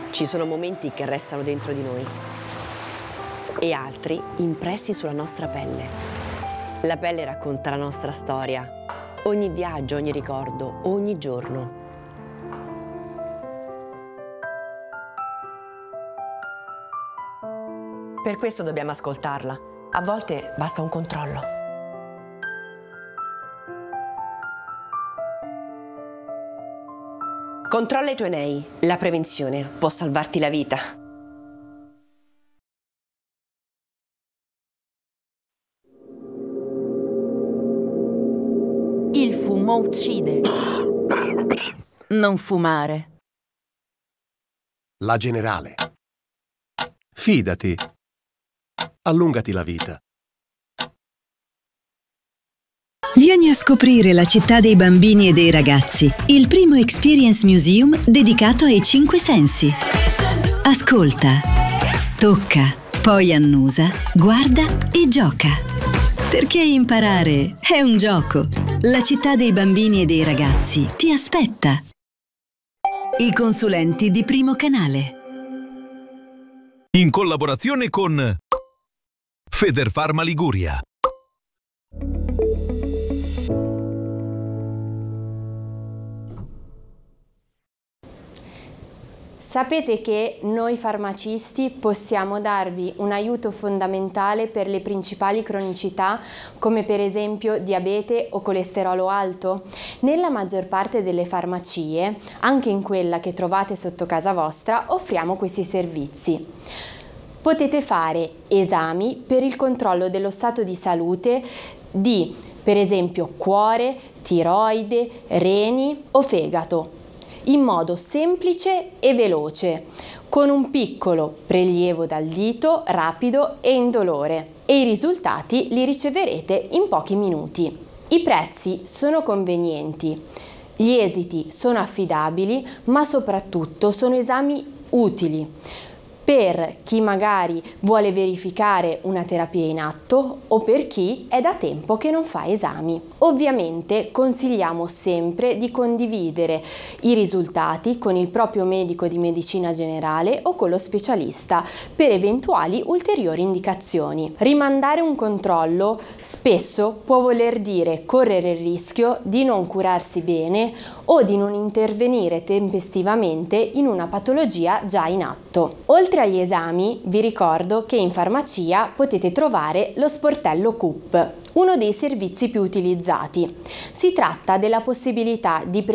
Ci sono momenti che restano dentro di noi e altri impressi sulla nostra pelle. La pelle racconta la nostra storia, ogni viaggio, ogni ricordo, ogni giorno. Per questo dobbiamo ascoltarla. A volte basta un controllo. Controlla i tuoi nei. La prevenzione può salvarti la vita. Il fumo uccide. Non fumare. La Generale. Fidati. Allungati la vita. Vieni a scoprire la città dei bambini e dei ragazzi, il primo Experience Museum dedicato ai 5 sensi. Ascolta, tocca, poi annusa, guarda e gioca. Perché imparare è un gioco. La città dei bambini e dei ragazzi ti aspetta. I consulenti di Primo Canale. In collaborazione con Federfarma Liguria. Sapete che noi farmacisti possiamo darvi un aiuto fondamentale per le principali cronicità, come per esempio diabete o colesterolo alto? Nella maggior parte delle farmacie, anche in quella che trovate sotto casa vostra, offriamo questi servizi. Potete fare esami per il controllo dello stato di salute di, per esempio, cuore, tiroide, reni o fegato, in modo semplice e veloce, con un piccolo prelievo dal dito, rapido e indolore, e i risultati li riceverete in pochi minuti. I prezzi sono convenienti, gli esiti sono affidabili, ma soprattutto sono esami utili per chi magari vuole verificare una terapia in atto o per chi è da tempo che non fa esami. Ovviamente consigliamo sempre di condividere i risultati con il proprio medico di medicina generale o con lo specialista per eventuali ulteriori indicazioni. Rimandare un controllo spesso può voler dire correre il rischio di non curarsi bene o di non intervenire tempestivamente in una patologia già in atto. Oltre agli esami, vi ricordo che in farmacia potete trovare lo sportello CUP, uno dei servizi più utilizzati. Si tratta della possibilità di